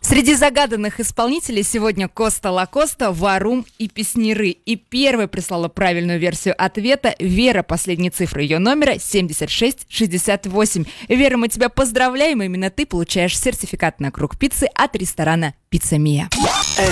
Среди загаданных исполнителей сегодня Коста Лакоста, Варум и Песняры. И первой прислала правильную версию ответа Вера, последние цифры ее номера 7668. Вера, мы тебя поздравляем, именно ты получаешь сертификат на круг пиццы от ресторана «Пицца Мия».